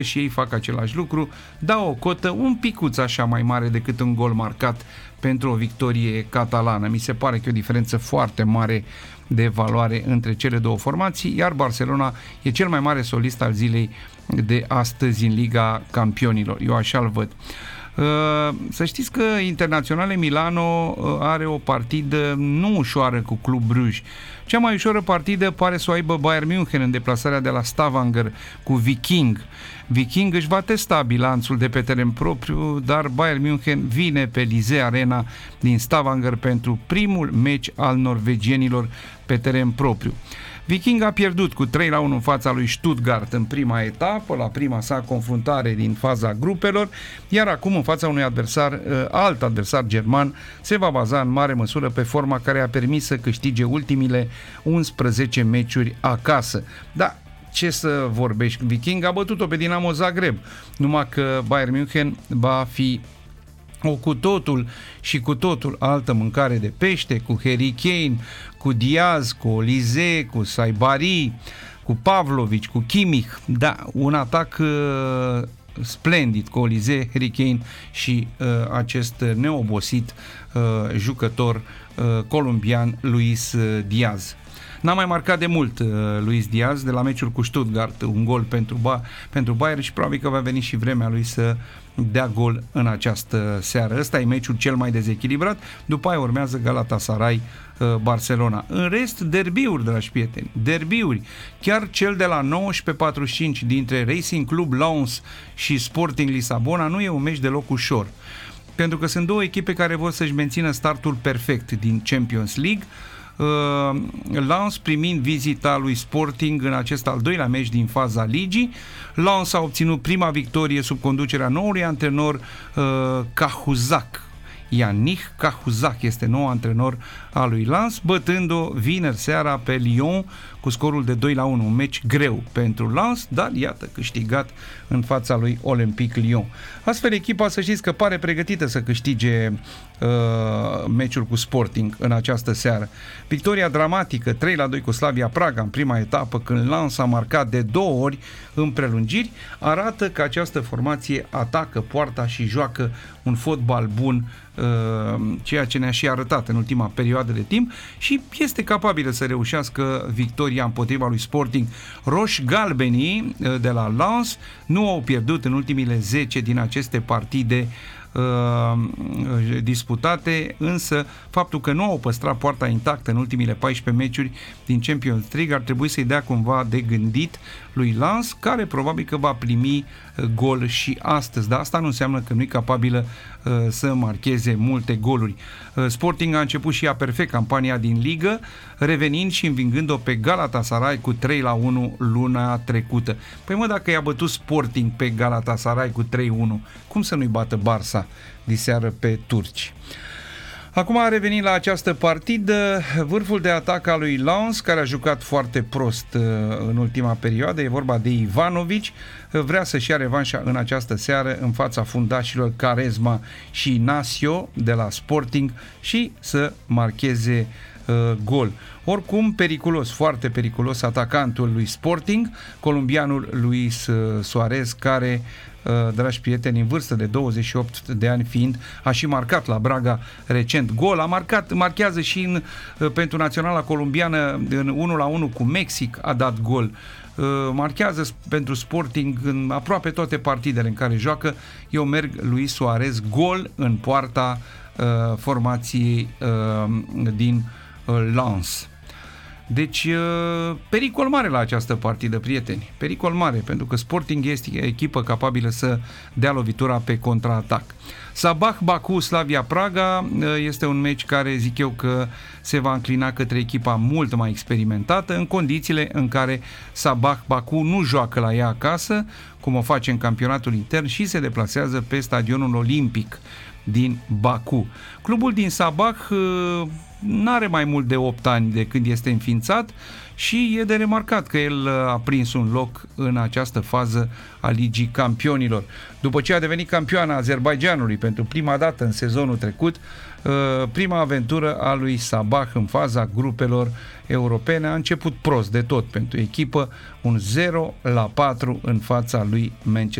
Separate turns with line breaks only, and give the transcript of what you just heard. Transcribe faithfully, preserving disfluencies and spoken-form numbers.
și ei fac același lucru, dau o cotă un picuț așa mai mare decât un gol marcat pentru o victorie catalană. Mi se pare că e o diferență foarte mare de valoare între cele două formații, iar Barcelona e cel mai mare solist al zilei de astăzi în Liga Campionilor. Eu așa-l văd. Să știți că Internaționale Milano are o partidă nu ușoară cu Club Bruges. Cea mai ușoară partidă pare să o aibă Bayern München în deplasarea de la Stavanger cu Viking. Viking își va testa bilanțul de pe teren propriu, dar Bayern München vine pe Lizé Arena din Stavanger pentru primul meci al norvegienilor pe teren propriu. Viking a pierdut cu trei la unu în fața lui Stuttgart în prima etapă, la prima sa confruntare din faza grupelor, iar acum în fața unui adversar, alt adversar german, se va baza în mare măsură pe forma care a permis să câștige ultimile unsprezece meciuri acasă. Da, ce să vorbești, Viking a bătut-o pe Dinamo Zagreb, numai că Bayern München va fi o cu totul și cu totul altă mâncare de pește, cu Harry Kane, cu Diaz, cu Olise, cu Saibari, cu Pavlovic, cu Kimmich. Da, un atac uh, splendid cu Olise, Harry Kane și uh, acest neobosit uh, jucător uh, colombian Luis Diaz. N-a mai marcat de mult uh, Luis Diaz de la meciul cu Stuttgart, un gol pentru, ba, pentru Bayern și probabil că va veni și vremea lui să dea gol în această seară. Ăsta e meciul cel mai dezechilibrat, după aia urmează Galatasaray uh, Barcelona. În rest, derbiuri, dragi prieteni, derbiuri. Chiar cel de la nouăsprezece patruzeci și cinci dintre Racing Club Lens și Sporting Lisabona nu e un meci deloc ușor, pentru că sunt două echipe care vor să-și mențină startul perfect din Champions League. Uh, Lens primind vizita lui Sporting în acest al doilea meci din faza ligii. Lens a obținut prima victorie sub conducerea noului antrenor uh, Cahuzac. Yannick Cahuzac este nou antrenor al lui Lens, bătând-o vineri seara pe Lyon cu scorul de doi la unu, un meci greu pentru Lens, dar iată câștigat în fața lui Olympique Lyon. Astfel, echipa, să știți că pare pregătită să câștige uh, meciul cu Sporting în această seară. Victoria dramatică trei la doi cu Slavia Praga în prima etapă, când Lens a marcat de două ori în prelungiri, arată că această formație atacă poarta și joacă un fotbal bun, uh, ceea ce ne-a și arătat în ultima perioadă de timp, și este capabilă să reușească victoria împotriva lui Sporting. Roși galbenii de la Lens nu au pierdut în ultimile zece din aceste partide uh, disputate, însă faptul că nu au păstrat poarta intactă în ultimile paisprezece meciuri din Champions League ar trebui să-i dea cumva de gândit lui Lens, care probabil că va primi gol și astăzi, dar asta nu înseamnă că nu e capabilă uh, să marcheze multe goluri. Uh, Sporting a început și ea perfect campania din ligă, revenind și învingând-o pe Galatasaray cu trei la unu luna trecută. Păi mă, dacă i-a bătut Sporting pe Galatasaray cu trei unu, cum să nu-i bată Barça diseară pe turci? Acum a revenit la această partidă vârful de atac al lui Lens, care a jucat foarte prost uh, în ultima perioadă. E vorba de Ivanovic. Vrea să-și ia revanșa în această seară în fața fundașilor Quaresma și Inacio de la Sporting și să marcheze uh, gol. Oricum, periculos, foarte periculos atacantul lui Sporting, colombianul Luis Suarez, care, dragi prieteni, în vârstă de douăzeci și opt de ani fiind, a și marcat la Braga recent gol, a marcat, marchează și în, pentru naționala colombiană în unu la unu cu Mexic, a dat gol. Marchează pentru Sporting în aproape toate partidele în care joacă. Eu merg Luis Suarez, gol în poarta uh, formației uh, din uh, Lens. Deci, pericol mare la această partidă, prieteni. Pericol mare, pentru că Sporting este echipă capabilă să dea lovitura pe contraatac. Sabah Baku Slavia Praga este un meci care zic eu că se va înclina către echipa mult mai experimentată, în condițiile în care Sabah Baku nu joacă la ea acasă, cum o face în campionatul intern, și se deplasează pe stadionul olimpic din Baku. Clubul din Sabah n-are mai mult de opt ani de când este înființat și e de remarcat că el a prins un loc în această fază a Ligii Campionilor. După ce a devenit campioana Azerbaidjanului pentru prima dată în sezonul trecut, prima aventură a lui Sabah în faza grupelor europene a început prost de tot pentru echipă, un zero la patru în fața lui Manchester